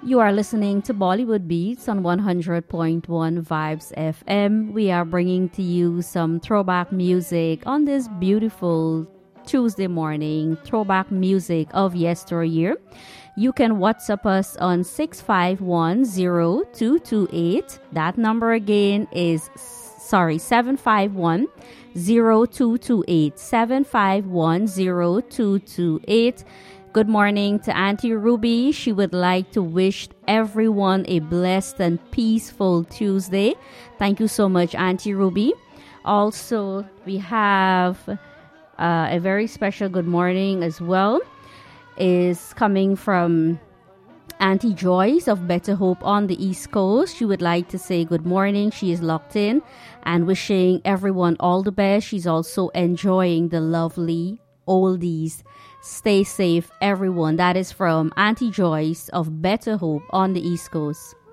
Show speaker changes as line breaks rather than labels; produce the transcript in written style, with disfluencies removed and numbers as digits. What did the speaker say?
You are listening to Bollywood Beats on 100.1 Vibes FM. We are bringing to you some throwback music on this beautiful Tuesday morning, throwback music of yesteryear. You can WhatsApp us on 6510228. That number again is 7510228. 7510228. Good morning to Auntie Ruby. She would like to wish everyone a blessed and peaceful Tuesday. Thank you so much, Auntie Ruby. Also, we have a very special good morning as well. Is coming from Auntie Joyce of Better Hope on the East Coast. She would like to say good morning. She is locked in and wishing everyone all the best. She's also enjoying the lovely oldies. Stay safe, everyone. That is from Auntie Joyce of Better Hope on the East Coast.